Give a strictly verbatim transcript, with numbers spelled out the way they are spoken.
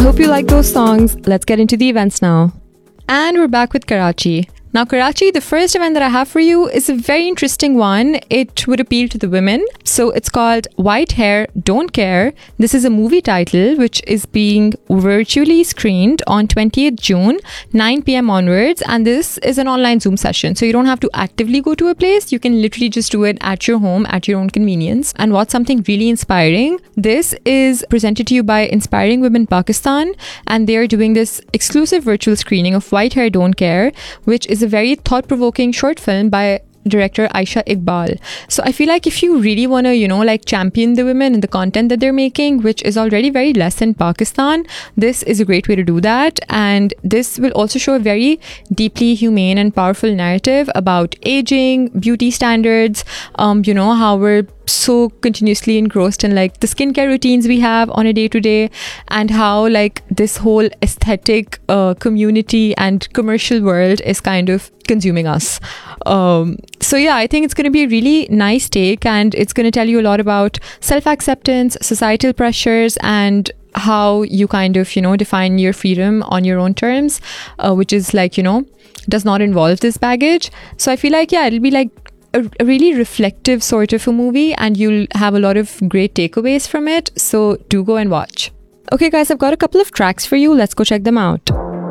hope you like those songs. Let's get into the events now. And we're back with Karachi. Now, Karachi, the first event that I have for you is a very interesting one. It would appeal to the women. So it's called White Hair, Don't Care. This is a movie title which is being virtually screened on twentieth June, nine p.m. onwards. And this is an online Zoom session. So you don't have to actively go to a place. You can literally just do it at your home, at your own convenience. And what's something really inspiring? This is presented to you by Inspiring Women Pakistan. And they're doing this exclusive virtual screening of White Hair, Don't Care, which is a very thought-provoking short film by director Aisha Iqbal. So I feel like if you really want to, you know, like champion the women and the content that they're making, which is already very less in Pakistan, this is a great way to do that. And this will also show a very deeply humane and powerful narrative about aging, beauty standards, um, you know, how we're so continuously engrossed in like the skincare routines we have on a day-to-day, and how like this whole aesthetic uh, community and commercial world is kind of consuming us. Um, so yeah, I think it's going to be a really nice take, and it's going to tell you a lot about self-acceptance, societal pressures, and how you kind of, you know, define your freedom on your own terms, uh, which is like, you know, does not involve this baggage. So I feel like, yeah, it'll be like a, a really reflective sort of a movie, and you'll have a lot of great takeaways from it. So do go and watch. Okay guys, I've got a couple of tracks for you. Let's go check them out.